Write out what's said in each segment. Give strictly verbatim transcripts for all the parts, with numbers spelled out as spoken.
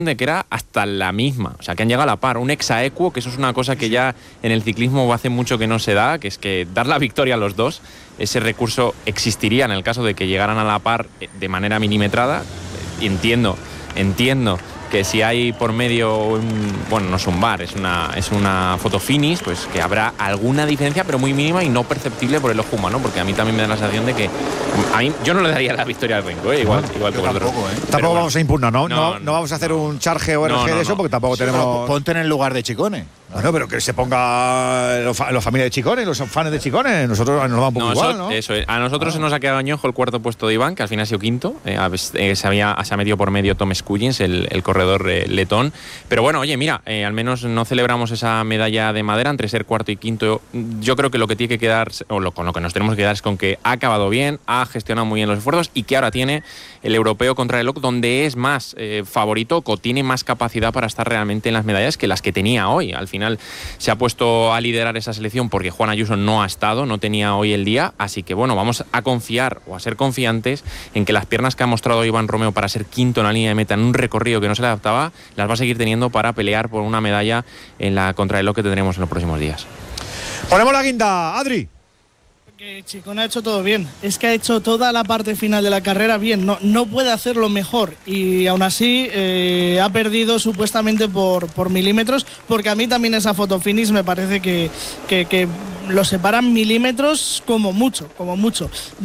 de que era hasta la misma, o sea, que han llegado a la par, un exaequo, que eso es una cosa que ya en el ciclismo hace mucho que no se da, que es que dar la victoria a los dos, ese recurso existiría en el caso de que llegaran a la par de manera milimetrada. Entiendo, entiendo que si hay por medio un, bueno, no es un bar, es una es una foto finish, pues que habrá alguna diferencia, pero muy mínima y no perceptible por el ojo humano, porque a mí también me da la sensación de que a mí yo no le daría la victoria al Renko, ¿eh? igual, no, igual que vosotros. Tampoco, ¿eh? Tampoco bueno. vamos a impugnar, ¿no? No, No, no, no vamos a hacer un charge o R G no, no, de eso, no. porque tampoco Sí, tenemos. ponte en el lugar de Chicone. Bueno, pero que se ponga los fa- los familias de Chicone, los fans de Chicone, nosotros nos va un poco No, igual, eso, ¿no? eso es. A nosotros Ah. se nos ha quedado añojo el cuarto puesto de Iván, que al final ha sido quinto. Eh, eh, se, había, se ha metido por medio Tom Skuggins, el, el corredor eh, letón. Pero bueno, oye, mira, eh, al menos no celebramos esa medalla de madera entre ser cuarto y quinto. Yo creo que lo que tiene que quedar, o lo, con lo que nos tenemos que quedar, es con que ha acabado bien, ha gestionado muy bien los esfuerzos y que ahora tiene el europeo contra el O C, donde es más eh, favorito o tiene más capacidad para estar realmente en las medallas que las que tenía hoy. Al final se ha puesto a liderar esa selección porque Juan Ayuso no ha estado, no tenía hoy el día, así que bueno, vamos a confiar o a ser confiantes en que las piernas que ha mostrado Iván Romeo para ser quinto en la línea de meta en un recorrido que no se le adaptaba, las va a seguir teniendo para pelear por una medalla en la contrarreloj que tendremos en los próximos días. Ponemos la guinda, Adri. Que Chicone ha hecho todo bien, es que ha hecho toda la parte final de la carrera bien, no, no puede hacerlo mejor y aún así eh, ha perdido supuestamente por, por milímetros, porque a mí también esa foto finish me parece que, que, que lo separan milímetros como mucho, como mucho.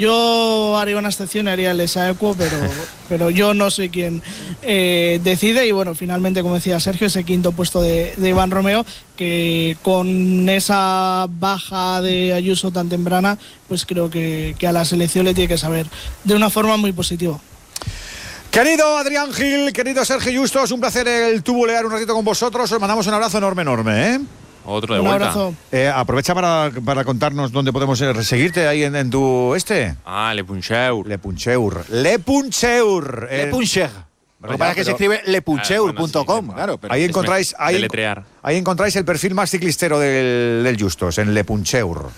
Yo haría una excepción, haría el exaequo, pero, pero yo no soy quien eh, decide y bueno, finalmente, como decía Sergio, ese quinto puesto de, de Iván Romeo, que con esa baja de Ayuso tan temprana, pues creo que, que a la selección le tiene que saber de una forma muy positiva. Querido Adrián Gil, querido Sergio Justos, un placer el tubulear un ratito con vosotros. Os mandamos un abrazo enorme, enorme, ¿eh? Otro de Un vuelta. abrazo. Eh, aprovecha para, para contarnos dónde podemos eh, seguirte ahí en, en tu este. Ah, Le Puncheur. Le Puncheur. Le Puncheur. Le Eh, Puncher. Lo que pasa es que se pero- escribe lepuncheur punto com, Ah, bueno, sí, claro. Pero Ahí encontráis, ahí, deletrear. ahí encontráis el perfil más ciclistero del, del Justos, en Le Puncheur.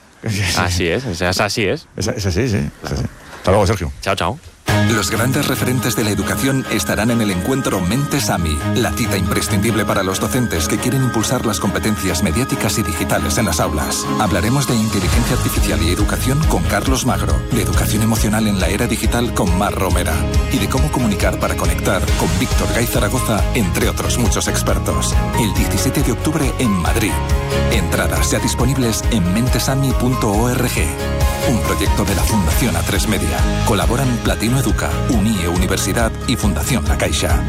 Así es, o sea, así es. Es, es así, sí. Es así. Hasta luego, Sergio. Chao, chao. Los grandes referentes de la educación estarán en el encuentro Mentes AMI, la cita imprescindible para los docentes que quieren impulsar las competencias mediáticas y digitales en las aulas. Hablaremos de inteligencia artificial y educación con Carlos Magro, de educación emocional en la era digital con Mar Romera y de cómo comunicar para conectar con Víctor Gay Zaragoza, entre otros muchos expertos. El diecisiete de octubre en Madrid. Entradas ya disponibles en mentesami punto org. Un proyecto de la Fundación A tres Media. Colaboran Platino Educa, Unie Universidad y Fundación La Caixa.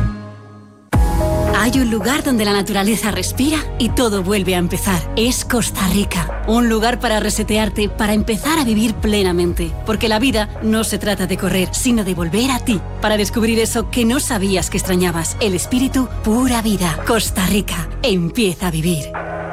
Hay un lugar donde la naturaleza respira y todo vuelve a empezar. Es Costa Rica. Un lugar para resetearte, para empezar a vivir plenamente. Porque la vida no se trata de correr, sino de volver a ti. Para descubrir eso que no sabías que extrañabas. El espíritu pura vida. Costa Rica. Empieza a vivir.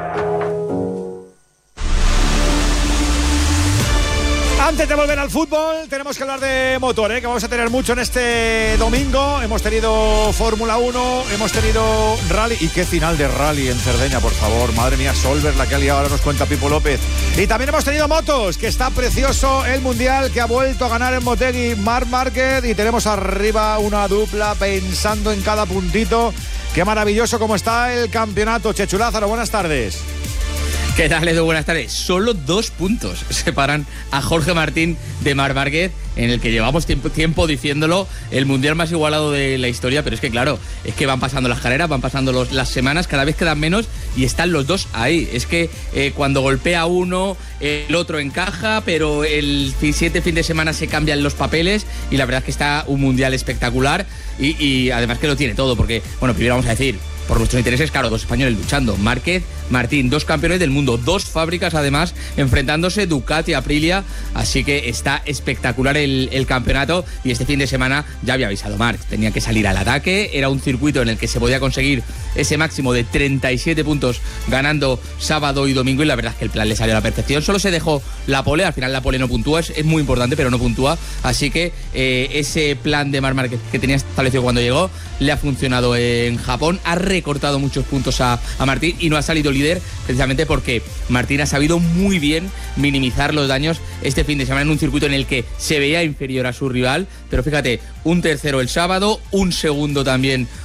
Antes de volver al fútbol, tenemos que hablar de motor, ¿eh? Que vamos a tener mucho en este domingo. Hemos tenido Fórmula uno, hemos tenido rally. ¿Y qué final de rally en Cerdeña, por favor? Madre mía, Solver, la que ha liado, ahora nos cuenta Pipo López. Y también hemos tenido motos, que está precioso el Mundial, que ha vuelto a ganar en Motegi Marc Márquez. Y tenemos arriba una dupla pensando en cada puntito. Qué maravilloso cómo está el campeonato. Chechu Lázaro, buenas tardes. ¿Qué tal, Edu? Buenas tardes. Solo dos puntos separan a Jorge Martín de Marc Márquez, en el que llevamos tiempo, tiempo diciéndolo, el mundial más igualado de la historia, pero es que claro, es que van pasando las carreras, van pasando los, las semanas, cada vez quedan menos y están los dos ahí. Es que eh, cuando golpea uno, el otro encaja, pero el siguiente fin de semana se cambian los papeles y la verdad es que está un mundial espectacular y, y además que lo tiene todo, porque, bueno, primero vamos a decir, por nuestros intereses, claro, dos españoles luchando. Márquez, Martín, dos campeones del mundo, dos fábricas además enfrentándose, Ducati, Aprilia, así que está espectacular el, el campeonato y este fin de semana ya había avisado Marc, tenía que salir al ataque, era un circuito en el que se podía conseguir ese máximo de treinta y siete puntos ganando sábado y domingo y la verdad es que el plan le salió a la perfección, solo se dejó la pole, al final la pole no puntúa, es, es muy importante pero no puntúa, así que eh, ese plan de Marc Márquez que tenía establecido cuando llegó le ha funcionado en Japón, ha recortado muchos puntos a, a Martín y no ha salido líder precisamente porque Martín ha sabido muy bien minimizar los daños este fin de semana en un circuito en el que se veía inferior a su rival, pero fíjate, un tercero el sábado, un segundo también